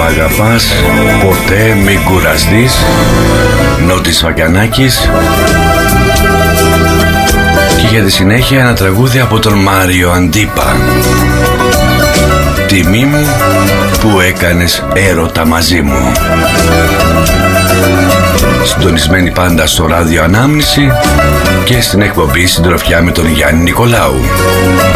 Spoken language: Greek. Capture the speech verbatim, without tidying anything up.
αγαπάς, ποτέ μην κουραστείς. Νότης Φακιανάκης. Και για τη συνέχεια ένα τραγούδι από τον Μάριο Αντίπα. Τιμή μου που έκανες έρωτα μαζί μου. Συντονισμένη πάντα στο ράδιο Ανάμνηση και στην εκπομπή Συντροφιά με τον Γιάννη Νικολάου.